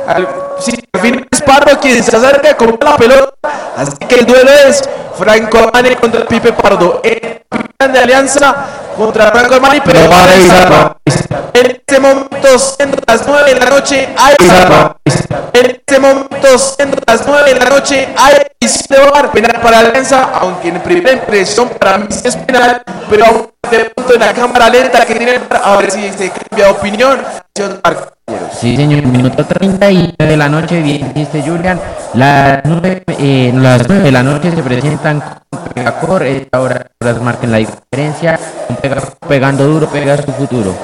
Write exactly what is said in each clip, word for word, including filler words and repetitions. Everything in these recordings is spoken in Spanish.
Al, sí, al fin es Pardo quien se acerca con la pelota. Así que el duelo es Franco Armani contra Pipe Pardo. El capitán de Alianza contra Franco Armani, pero no va a revisar. En este momento, siendo las nueve de la noche, hay en este momento, siendo las nueve de la noche, hay de bar penal para Alianza, aunque en primera impresión para mí sí es penal, pero de punto en la cámara lenta que tiene a ver si se cambia de opinión. Sí, señor, minuto treinta y nueve de la noche, bien dijiste, Julián. Las nueve, eh, las nueve de la noche se presentan con Pegacor, esta hora marquen la diferencia, pegando duro, pega su futuro.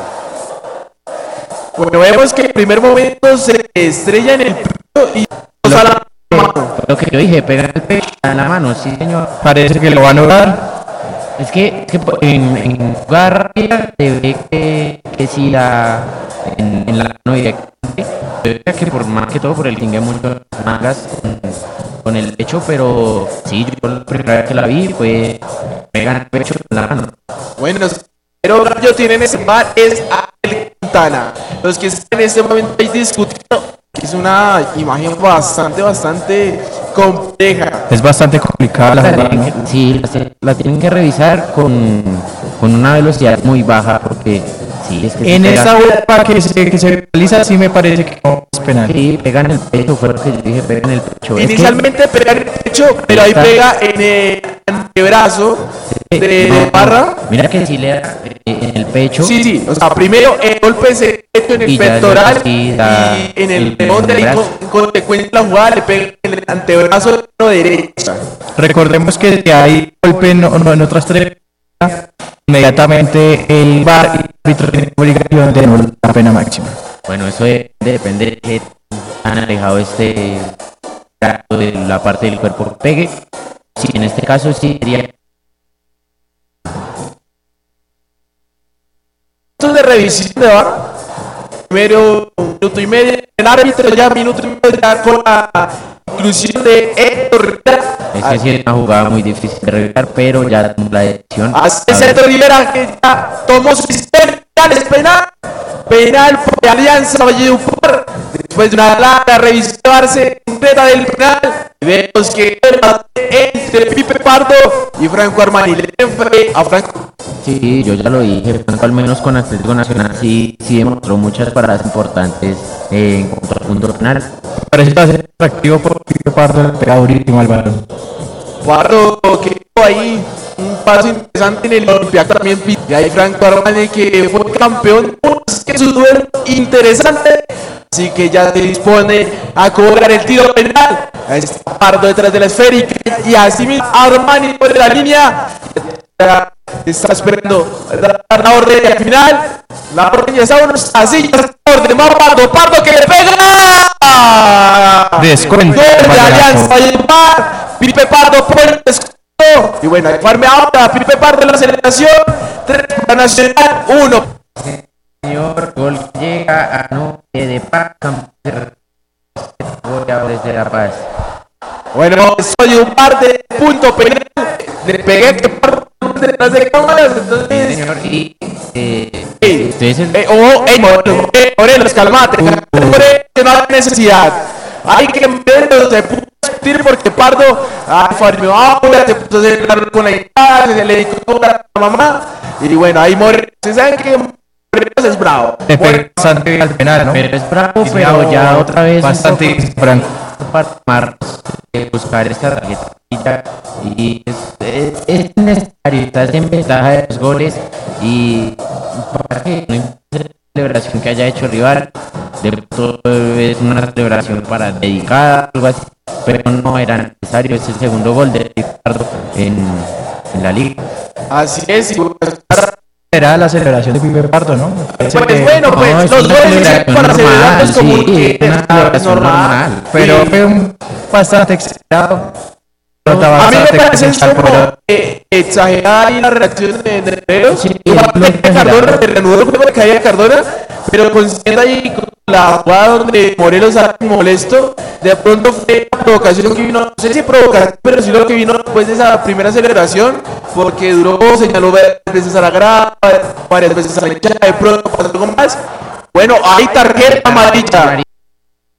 Bueno, vemos que en el primer momento se estrella en el pecho y lo, a la mano. Lo que yo dije, pega el pecho en la mano, sí, señor. Parece que lo van a lograr. Es que, que en, en jugada rápida se ve que, que si la en, en la mano directamente, se ve que por más que todo por el tingue mucho mangas con, con el pecho, pero sí, yo la primera vez que la vi fue pega el pecho en la mano. Bueno, pero Gallo tienen ese bar es Abel Quintana. Los que están en este momento ahí discutiendo, es una imagen bastante, bastante compleja. Es bastante complicada la jugada, ¿no? Sí, la, la tienen que revisar con, con una velocidad muy baja porque sí, es que en se esa vuelta que se, que se realiza sí me parece que no es penal. Sí, pega en el pecho, fue lo que yo dije, pega en el pecho. Inicialmente es que, pega en el pecho, pero ahí pega en el antebrazo de, de no, Parra. Mira que sí le da en el pecho. Sí, sí, o sea, primero el golpe se mete en el pectoral y, y en el perote, y con consecuencia la jugada le pega en el antebrazo derecha. Recordemos que si hay golpe en, no, en otras tres, inmediatamente el V A R y el árbitro tiene obligación de anular la pena máxima. Bueno, eso depende de que han alejado este de la parte del cuerpo que pegue. Sí, en este caso sí sería. De revisión de V A R, primero un minuto y medio, el árbitro ya minuto y medio ya con la inclusión de Héctor Rivera. Es que sí es una jugada muy difícil de revisar, pero ya tomó la decisión. Así es Héctor Rivera que ya tomó su sistema, es penal, penal por Alianza Valledupar. Después de una larga revisión de V A R se completa del penal, vemos que entre Pipe Pardo y Franco Armani le den fe a Franco. Sí, yo ya lo dije, Franco al menos con Atlético Nacional sí, sí demostró muchas paradas importantes eh, en contra del punto penal. Parece que va a ser atractivo porque Pipe Pardo le pega durísimo al balón. Pardo que ahí un paso interesante en el Olympiacos también, y ahí Franco Armani que fue campeón, que es un duelo interesante, así que ya se dispone a cobrar el tiro penal. Está Pardo detrás de la esférica y así mismo Armani por la línea. Está esperando dar la orden y al final la orden ya está unos así, ya está orden más Pardo, Pardo que le pega descuento de Alianza Valledupar, Pipe Pardo por el descuento y bueno, farme ahora Pipe Pardo en la aceleración, tres para Nacional, uno. Señor, gol llega a nombre de Paz desde La Paz. Bueno, soy un par de punto penal, le pegué que Pardo detrás de cámaras, entonces. Sí, señor, y eh, Ey, es el... eh, oh, ey, Morelos, eh, Morelos, calmate, uh, uh. Morelos, no hay necesidad. Hay que meterlo, se puso a discutir porque Pardo, ay, farmeó ahora, se puso a hacer con la guitarra, se le dedicó a la mamá, y bueno, ahí Morelos, se saben que Morelos es bravo. Le pega bastante al penal, ¿no? Pero es bravo, pero ya otra vez bastante franco. Para tomar, eh, buscar esta tarjeta y es, es, es necesario, estás en ventaja de los goles y para que no importa la celebración que haya hecho el rival, de pronto es una celebración para dedicada, algo así, pero no era necesario, es el segundo gol de Ricardo en, en la liga. Así es, y pues, era la celebración de Pipe Pardo, ¿no? Pues que, bueno, pues no, los goles para celebrarlos como sí, que es normal, normal, pero sí. Fue un bastante exagerado. A mí me parece como eh, exagerada y la reacción de Morelos. Sí, Cardona se reanudó el juego de caída de Cardona, pero consciente ahí con la jugada donde Morelos sale molesto, de pronto fue la provocación que vino, no sé si provocación, pero sí lo que vino después de esa primera celebración, porque duró, señaló varias veces a la grada, varias veces a la hinchada, de pronto pasó algo más. Bueno, hay tarjeta amarilla.